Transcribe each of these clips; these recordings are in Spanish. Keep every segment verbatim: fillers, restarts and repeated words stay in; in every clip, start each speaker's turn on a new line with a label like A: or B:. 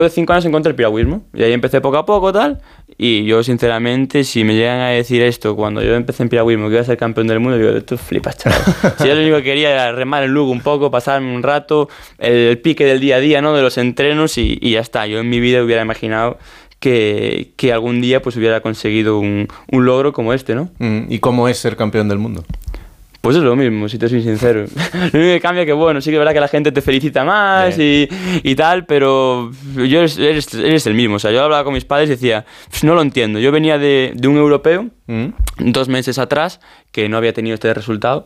A: De cinco años encontré el piragüismo y ahí empecé poco a poco tal y yo sinceramente si me llegan a decir esto cuando yo empecé en piragüismo que iba a ser campeón del mundo, digo, tú flipas, chaval. Si yo lo único que quería era remar el Lugo un poco, pasarme un rato, el, el pique del día a día, ¿no? De los entrenos y, y ya está. Yo en mi vida hubiera imaginado que, que algún día pues hubiera conseguido un, un logro como este, ¿no?
B: ¿Y cómo es ser campeón del mundo?
A: Pues es lo mismo, si te soy sincero. Lo único que cambia es que, bueno, sí que es verdad que la gente te felicita más y, y tal, pero yo eres, eres, eres el mismo. O sea, yo hablaba con mis padres y decía, pues no lo entiendo. Yo venía de, de un europeo, ¿Mm? dos meses atrás, que no había tenido este resultado,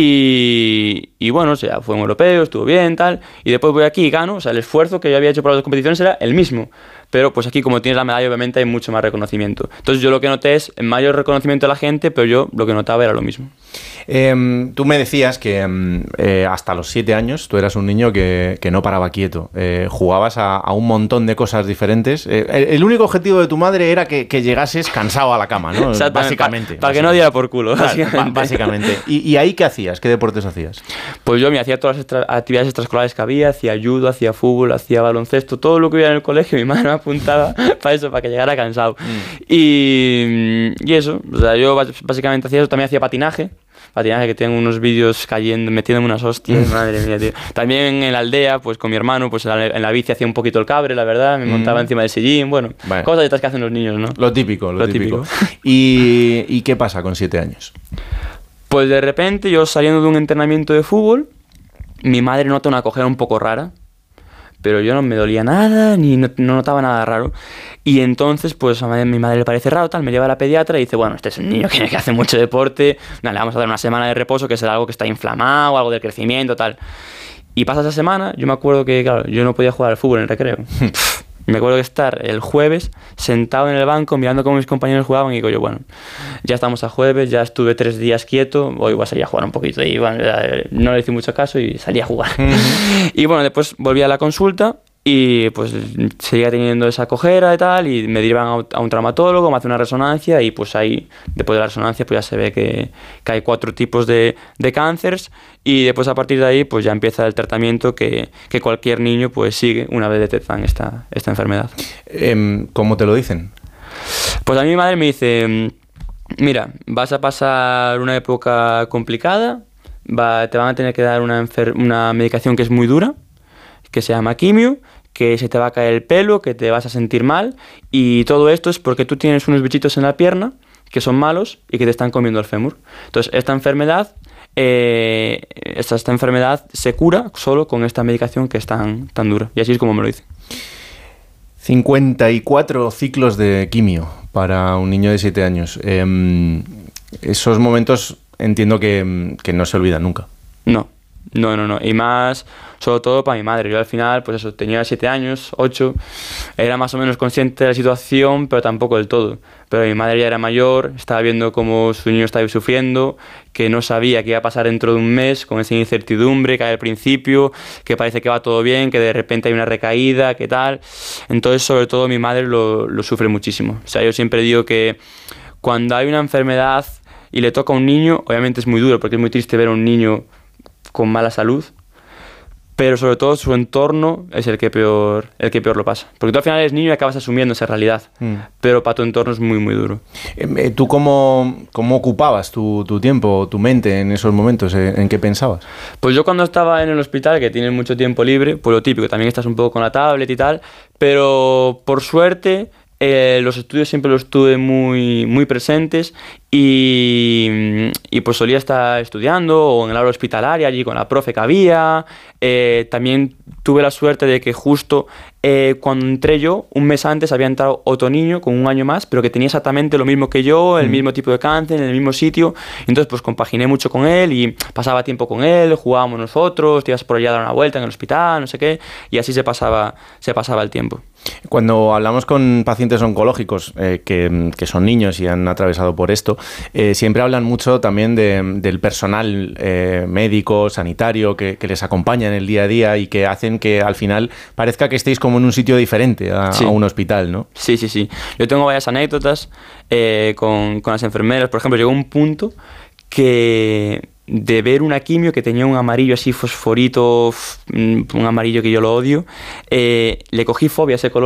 A: y, y bueno, o sea, fue un europeo, estuvo bien, tal, y después voy aquí y gano. O sea, el esfuerzo que yo había hecho para las dos competiciones era el mismo. Pero pues aquí como tienes la medalla obviamente hay mucho más reconocimiento. Entonces yo lo que noté es mayor reconocimiento de la gente, pero yo lo que notaba era lo mismo.
B: Eh, tú me decías que eh, hasta los siete años tú eras un niño que, que no paraba quieto. Eh, jugabas a, a un montón de cosas diferentes. Eh, el, el único objetivo de tu madre era que, que llegases cansado a la cama, ¿no? Básicamente.
A: Para pa que no diera por culo, básicamente.
B: Claro, básicamente. ¿Y, ¿Y ahí qué hacías? ¿Qué deportes hacías?
A: Pues yo me hacía todas las extra, actividades extraescolares que había, hacía judo, hacía fútbol, hacía baloncesto, todo lo que hubiera en el colegio, mi madre me apuntaba para eso, para que llegara cansado. Mm. Y, y eso, o sea, yo básicamente hacía eso, también hacía patinaje. Patinaje, que tengo unos vídeos cayendo, metiéndome unas hostias, madre mía, tío. También en la aldea, pues con mi hermano, pues en la, en la bici hacía un poquito el cabre, la verdad, me mm. montaba encima del sillín, bueno, vale. Cosas de estas que hacen los niños, ¿no?
B: Lo típico, lo, lo típico. típico. ¿Y, ¿Y qué pasa con siete años?
A: Pues de repente, yo saliendo de un entrenamiento de fútbol, mi madre nota una cojera un poco rara, pero yo no me dolía nada, ni no, no notaba nada raro. Y entonces, pues a mi madre le parece raro, tal, me lleva a la pediatra y dice, bueno, este es un niño que, que hace mucho deporte, nada, le vamos a dar una semana de reposo, que será algo que está inflamado, algo del crecimiento, tal. Y pasa esa semana, yo me acuerdo que, claro, yo no podía jugar al fútbol en el recreo. Me acuerdo que estar el jueves sentado en el banco mirando cómo mis compañeros jugaban y digo yo, bueno, ya estamos a jueves, ya estuve tres días quieto, hoy voy a salir a jugar un poquito. Y bueno, no le hice mucho caso y salí a jugar. Uh-huh. Y bueno, después volví a la consulta y pues seguía teniendo esa cojera y tal, y me derivan a un traumatólogo, me hace una resonancia y pues ahí, después de la resonancia, pues ya se ve que, que hay cuatro tipos de, de cánceres y después a partir de ahí pues ya empieza el tratamiento que, que cualquier niño pues sigue una vez detectan esta, esta enfermedad.
B: ¿Cómo te lo dicen?
A: Pues a mí mi madre me dice, mira, vas a pasar una época complicada, va, te van a tener que dar una, enfer- una medicación que es muy dura, que se llama quimio, que se te va a caer el pelo, que te vas a sentir mal, y todo esto es porque tú tienes unos bichitos en la pierna que son malos y que te están comiendo el fémur. Entonces, esta enfermedad, eh, esta, esta enfermedad se cura solo con esta medicación que es tan, tan dura. Y así es como me lo dicen.
B: cincuenta y cuatro ciclos de quimio para un niño de siete años. Eh, esos momentos entiendo que, que no se olvidan nunca.
A: No. No, no, no. Y más, sobre todo para mi madre. Yo al final, pues eso, tenía siete años, ocho, era más o menos consciente de la situación, pero tampoco del todo. Pero mi madre ya era mayor, estaba viendo cómo su niño estaba sufriendo, que no sabía qué iba a pasar dentro de un mes, con esa incertidumbre que hay al principio, que parece que va todo bien, que de repente hay una recaída, qué tal. Entonces, sobre todo, mi madre lo, lo sufre muchísimo. O sea, yo siempre digo que cuando hay una enfermedad y le toca a un niño, obviamente es muy duro, porque es muy triste ver a un niño con mala salud, pero sobre todo su entorno es el que peor, el que peor lo pasa. Porque tú al final eres niño y acabas asumiendo esa realidad, mm. pero para tu entorno es muy, muy duro.
B: ¿Tú cómo, cómo ocupabas tu, tu tiempo, tu mente en esos momentos? ¿En qué pensabas?
A: Pues yo cuando estaba en el hospital, que tienes mucho tiempo libre, pues lo típico, también estás un poco con la tablet y tal, pero por suerte Eh, los estudios siempre los tuve muy, muy presentes y, y pues solía estar estudiando o en el aula hospitalaria allí con la profe que había. Eh, también tuve la suerte de que justo eh, cuando entré yo, un mes antes había entrado otro niño con un año más, pero que tenía exactamente lo mismo que yo, el mm. mismo tipo de cáncer, en el mismo sitio. Entonces pues compaginé mucho con él y pasaba tiempo con él, jugábamos nosotros, te ibas por allá a dar una vuelta en el hospital, no sé qué, y así se pasaba, se pasaba el tiempo.
B: Cuando hablamos con pacientes oncológicos eh, que, que son niños y han atravesado por esto, eh, siempre hablan mucho también de, del personal eh, médico, sanitario, que, que les acompaña en el día a día y que hacen que al final parezca que estéis como en un sitio diferente a, sí. a un hospital, ¿no?
A: Sí, sí, sí. Yo tengo varias anécdotas eh, con, con las enfermeras. Por ejemplo, llegó un punto que de ver una quimio que tenía un amarillo así fosforito, un amarillo que yo lo odio, eh, le cogí fobia a ese color.